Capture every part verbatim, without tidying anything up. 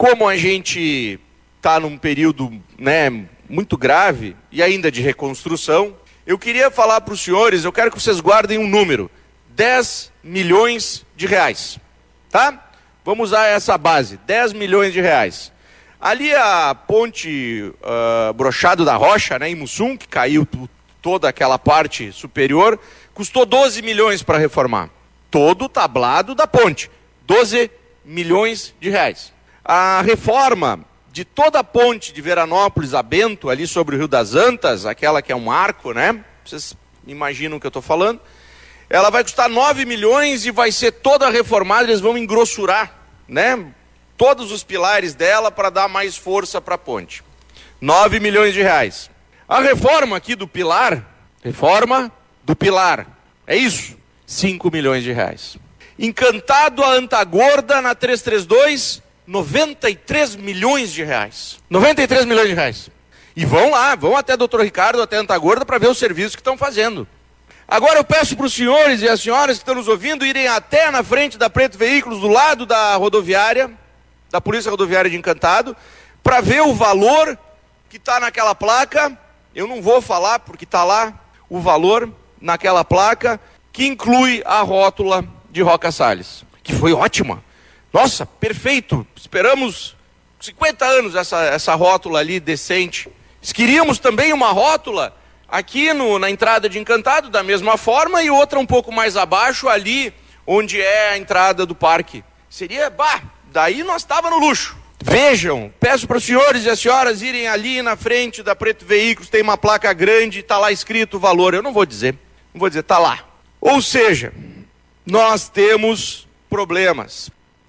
como a gente está num período, né, muito grave e ainda de reconstrução, eu queria falar para os senhores, eu quero que vocês guardem um número, dez milhões de reais, tá? Vamos usar essa base, dez milhões de reais. Ali a ponte uh, Brochado da Rocha, né, em Mussum, que caiu t- toda aquela parte superior, custou doze milhões para reformar. Todo o tablado da ponte, doze milhões de reais. A reforma de toda a ponte de Veranópolis a Bento, ali sobre o Rio das Antas, aquela que é um arco, né? Vocês imaginam o que eu estou falando. Ela vai custar nove milhões e vai ser toda reformada, eles vão engrossurar, né? Todos os pilares dela para dar mais força para a ponte. nove milhões de reais. A reforma aqui do pilar, reforma do pilar, é isso, cinco milhões de reais. Encantado a Antagorda na trezentos e trinta e dois, noventa e três milhões de reais. noventa e três milhões de reais. E vão lá, vão até doutor Ricardo, até Antagorda, para ver os serviços que estão fazendo. Agora eu peço para os senhores e as senhoras que estão nos ouvindo irem até na frente da Preto Veículos, do lado da rodoviária, da Polícia Rodoviária de Encantado, para ver o valor que está naquela placa. Eu não vou falar porque está lá o valor naquela placa, que inclui a rótula de Roca Salles, que foi ótima. Nossa, perfeito. Esperamos cinquenta anos essa, essa rótula ali decente. Queríamos também uma rótula aqui no, na entrada de Encantado, da mesma forma, e outra um pouco mais abaixo, ali onde é a entrada do parque. Seria, bah, daí nós estava no luxo. Vejam, peço para os senhores e as senhoras irem ali na frente da Preto Veículos, tem uma placa grande, está lá escrito o valor. Eu não vou dizer, não vou dizer, está lá. Ou seja, nós temos problemas.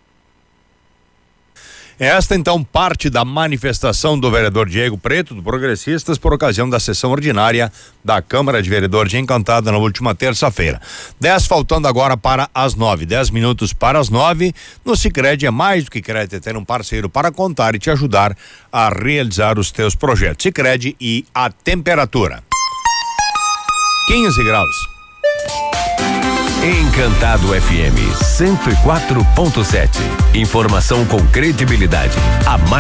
Esta, então, parte da manifestação do vereador Diego Preto, do Progressistas, por ocasião da sessão ordinária da Câmara de Vereadores de Encantado na última terça-feira. Dez faltando agora para as nove. Dez minutos para as nove. No Sicredi é mais do que crédito, é ter um parceiro para contar e te ajudar a realizar os teus projetos. Sicredi e a temperatura. quinze graus. Encantado F M cento e quatro ponto sete. Informação com credibilidade. A mais